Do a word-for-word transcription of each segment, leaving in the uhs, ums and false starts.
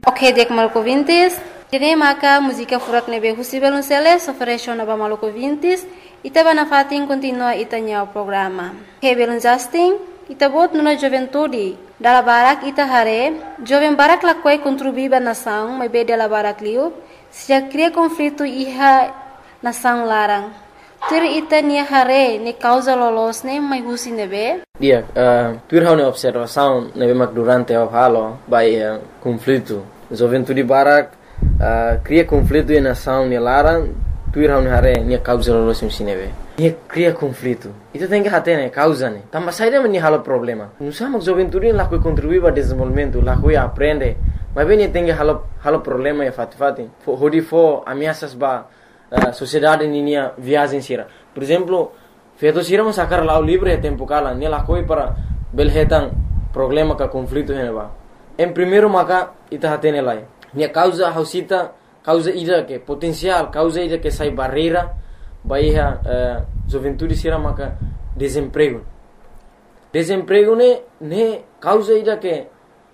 Ok, dek maluco vintis. Dine maka música furak nebe husibel unseles ofereció naba maluco vintis. Ita bana fatin continua itanya o programa. Hebelun Justin, ita bot nuna juventude. Dala barak ita hare, jovem barak lakwai contribuiba nação, mas be dala barak liu, se já cria conflito iha nação larang. Tur ita nia hare ne causa lolos ne mai husi nebe. Dia, uh, tur hau ne observação nebe mak durante o halo by uh, conflito. Juventude barak uh, cria conflito e nação ne larang. Tuir hau hare nia causa lolos nebe. Nia cria conflito. Itu tem que hate ne causa ne. Tamba saída me halo problema. Nusa mak juventude lá que contribui para desenvolvimento, lá que aprende. Mas bem tem que halo halo problema e fati fati. Hodi fo ameaças ba uh, sociedade ninia viagem sira. Por exemplo, feito sira mas sacar lá o livre é tempo cala. Nia lá coi para belhetan problema ka conflito ne ba. Em primeiro maka ita hate ne lai. Nia causa hausita causa ida que potencial, causa ida que sai barreira, baia uh, juventude sira maka desemprego. Desemprego ne ne causa ida que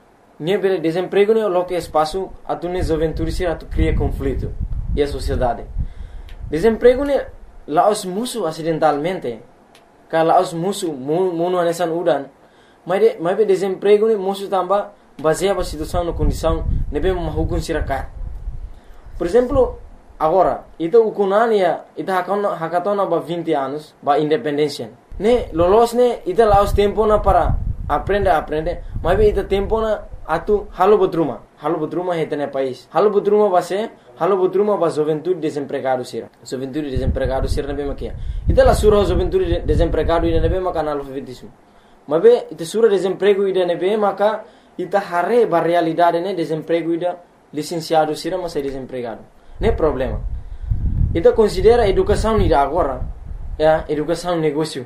ne bele desemprego ne lo que espaço atu ne juventude sira atu cria conflito e a sociedade. Desemprego ne laos musu acidentalmente, ka laos musu muno anesan udan, mas de mas be desemprego ne musu tamba baseia ba situação no condição ne be mahukun sira ka. Por exemplo, agora, ita ukunania, ita hakatona hakatona ba vinte anos, ba independência. Ne lolos ne ita laos tempo na para aprender aprender, mas be ita tempo na atu halo botruma, halo botruma hetene país. Halo botruma base, halo botruma ba juventude desempregado sira. Juventude desempregado sira ne be makia. Ita la sura juventude desempregado ida ne be maka analfabetismo. Mas be ita sura desemprego ida ne be maka ita hare ba realidade ne desemprego ida licenciado sira mas é desempregado. Não é problema. Então considera a educação ida agora, é educação negócio.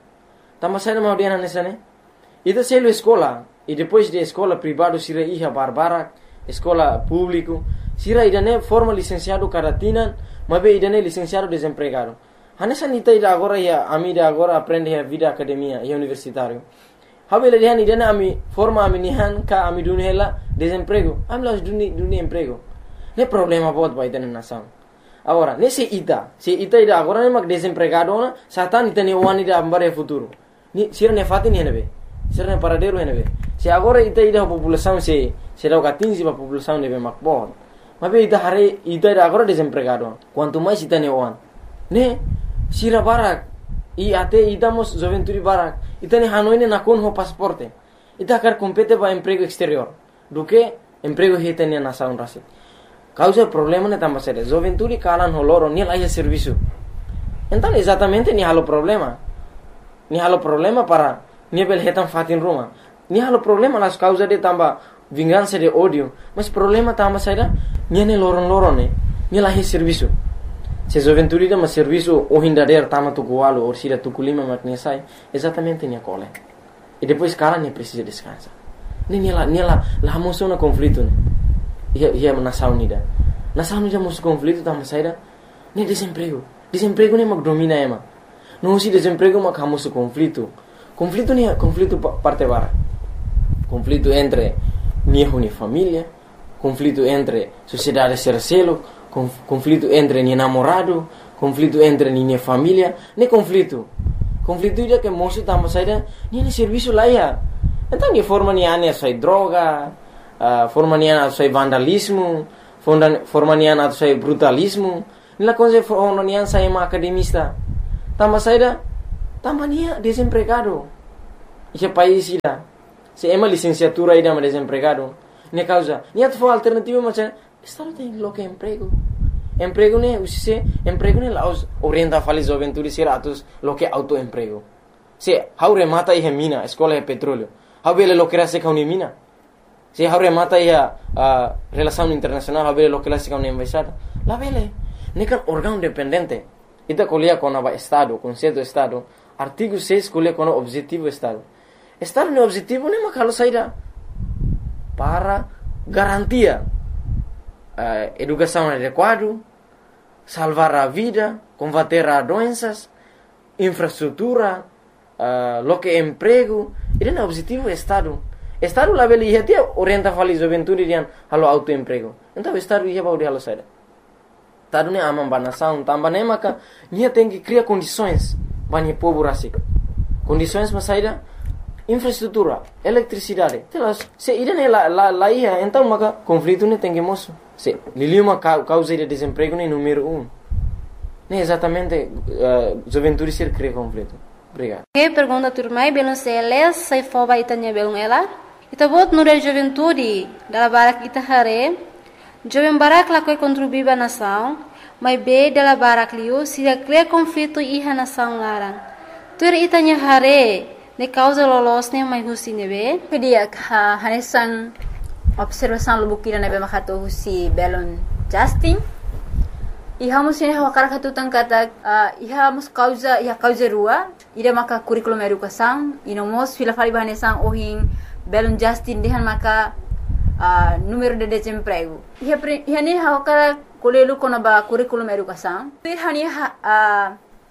Tama sai na audiana nessa né? Ida selo escola e depois de escola privado sira iha barbara, escola público, sira ida ne forma licenciado caratina, mas be ida ne licenciado desempregado. Hanessa nita ida agora ia amida agora aprende a vida academia e universitário. Habele dihan idana ami forma ami nihan ka ami dunia hela desemprego. Ami las dunia dunia emprego. Ne problema bot ba idana nação. Agora, ne se ita, se ita ida agora ne mak desempregado na satan ita ne wani da ambare futuro. Ni sira ne fati ni henebe. Sira ne paradero henebe. Se agora ita ida população se se dá quinze ba população ne be mak bot. Mas be ita hare ita ida agora desempregado. Quanto mais ita ne wan. Ne sira barak e até idamos juventude barak itane hanoine na con ho pasaporte ita kar compete ba emprego exterior do que emprego hitane na nação rasi causa problema ne tamba sere juventude kalan ho loro ni lai serviço então exatamente ni halo problema ni halo problema para ni bel hetan fatin roma ni halo problema las causa de tamba vingança de ódio mas problema tamba sere ni ne loron loron ne ni lai serviço. Se juventude dá um serviço o hindader tama tu coalo ou se tu culima maknia sai exatamente nia cole e depois cara nem precisa descansar nem ela nem ela lá moção na conflito né ia ia nação unida nação unida moção conflito tama saída nem desemprego desemprego nem mak domina ema não se desemprego mak hamoso conflito conflito nem conflito parte bara conflito entre nia uni família conflito entre sociedade sercelo conflito entre ni namorado, conflito entre ni família, nem conflito. Conflito dia que moço tamo saída, ni ni serviço lá ya. Então ni forma ni ane sai droga, uh, forma ni ane sai vandalismo, forma ni ane sai brutalismo. Ni la coisa forma ni ane sai ma academista. Tamo saída, tamo ni desempregado. Esse país ida, se ema licenciatura ida ma desempregado. Ni causa, ni atfo alternativa mas Estado tem lo que emprego. Emprego ne usise emprego ne laos orienta fali juventude siratus lo que autoemprego. Se haure mata e mina escola de petróleo. Habele lo que se kauni mina. Se haure mata e a uh, relação internacional habele lo que se kauni embaixada. La vele nekan órgão dependente. Ita colia com a estado, conceito estado. Artigo seis colia com o objetivo estado. Estado no objetivo ne makalo saída para garantia Uh, educação adequada, salvar a vida, combater as doenças, infraestrutura, uh, lo que é emprego. Ele é o objetivo do Estado. Estado lá beli ia tia orienta fali juventude dian halo autoemprego. Então estado ia baudi halo saída. Tado ne amam banação, tamba ne maka nia tem que criar condições bani povo rasik. Condições mas saída infraestrutura, eletricidade. Telas se ida ne la la la ia então maka conflito ne tem que moço. Se lili uma causa de desemprego ne número um. Ne exatamente uh, juventude ser cria conflito. Obrigado. Que pergunta turmai belum seles sai foba itanya belum ela. Ita bot nura juventude dala barak ita hare. Jovem barak la koi contribuir ba nação, mas be dala barak liu se cria conflito iha nação larang. Tur itanya hare ne causa lolos ne mai husi nebe. Kedia ha hanesan observação lubukira nebe makato husi belon Justin. Iha musine hawakara katutang kata uh, iha mus causa iha causa rua ida maka curriculum educação inomos fila fali bahanesan ohin belon Justin dehan maka uh, número de desemprego iha pre, iha ne hawakara kolelu kona ba curriculum educação iha ne uh,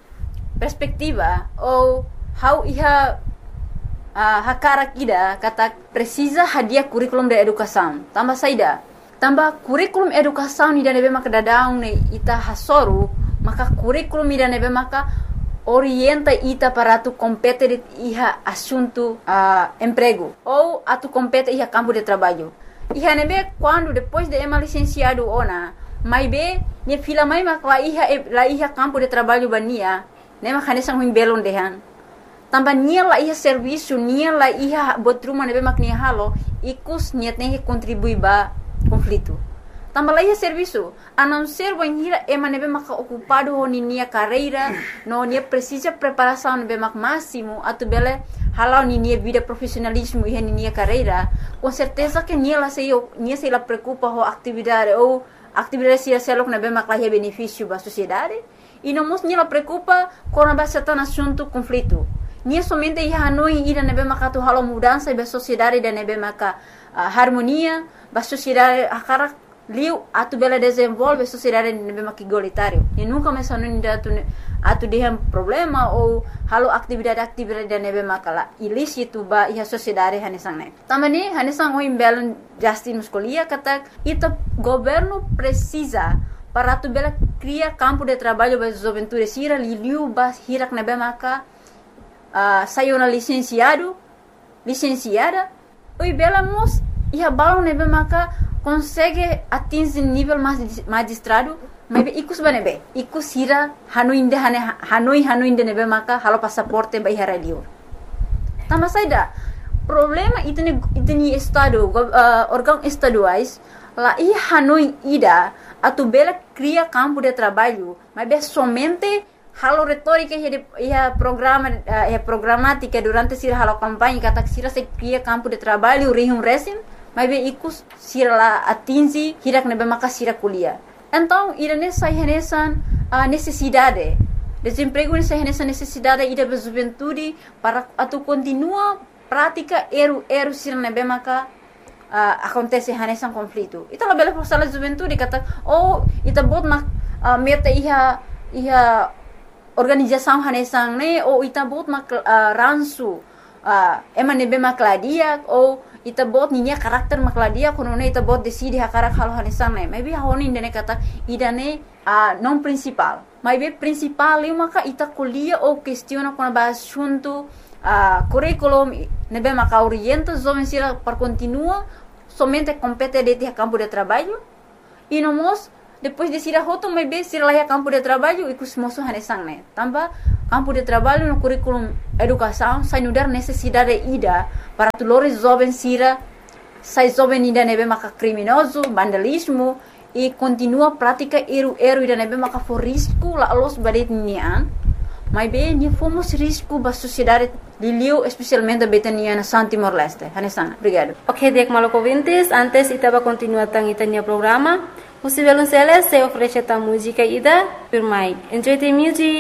perspectiva ou how iha uh, hakara kida kata precisa hadiah curriculum de educação tambah saida tambah kurikulum educação ida nebe maka dadaung ne ita hasoru maka kurikulum ida nebe maka orienta ita para tu compete iha assunto uh, emprego ou atu compete iha campo de trabalho iha nebe quando depois de ema licenciado ona mai be ne fila mai maka la iha la iha campo de trabalho bania ne maka nesang huim belon dehan tambah nia la iha serviço nia la iha botruma nebe maka nia halo ikus niat ne contribui ba conflito. Tambah lagi serviço, a não ser banhira ema nebe maka ocupado ho ni nia carreira, no nia precisa preparação nebe maka máximo, atu bele halau ni nia vida profissionalismo e ni nia carreira, com certeza que nia la sei nia sei la preocupa ho atividade ou atividade se selok nebe maka la benefício ba sociedade, e não mos nia la preocupa com a certain assunto conflito. Nia somente ia hanoi ida nebe maka tu halau mudança ba sociedade da nebe maka uh, harmonia ba sociedade akara liu atu bela desenvolve sociedade nebe maka igualitário e nunca mais hanoi atu atu dehem problema ou halau atividade atividade da nebe maka la ilícito ba ia sociedade hanesang ne tamani hanesang o imbelon Justin Muscolia kata ita governo precisa para tu bela cria campo de trabalho ba juventude sira liu ba hirak nebe maka Uh, saiu na licenciado, licenciada, oi bela mos ia balão nebe maka consegue atingir nível magistrado, mas be ikus ba nebe, ikus hira hanuinde hane hanoi hanuinde nebe maka halo passaporte ba ihara liur. Tambah saida problema itu ni itu ni estado uh, órgão estaduais lá i hanoi ida atu bela cria campo de trabalho, mas be somente halo retórica ia programa ia programática durante sira halo campanha kata sira se cria campo de trabalho rihum resim mas be ikus sira la atingi hirak nebe maka sira kuliah então ida nessa renesan a necessidade desemprego nessa renesan necessidade ida be juventude para atu continua prática eru eru sira nebe maka uh, acontece renesan conflito ita la bela forsala juventude kata oh ita bot mak uh, meta iha iha organização hanesang ne ou ita bot mak uh, ransu uh, ema nebe makladia ou ita bot ninya karakter makladia kono ne ita bot decide hakarak halo hanesang ne maybe honi ne kata ida ne uh, non principal maybe principal eu maka ita kuliah ou questiona kono ba assunto uh, curriculum nebe maka orienta jovem sira para continua somente compete de campo de trabalho e no mos depois de sira hoto mai be sira lá campo de trabalho e kus moço hanesang ne tambah campo de trabalho no curriculum educação sai nudar necessidade ida para tulores jovem sira sai jovem ida nebe maka criminoso vandalismo e continua prática eru eru ida nebe maka for risco la los badet nian mai be ni fomos risco ba sociedade liliu especialmente betania na San Timor Leste hanesang obrigado. Ok, dek maloko vintes antes itaba continua tang itania programa. Os violoncelos se oferecem a música ida por mai. Enjoy the music.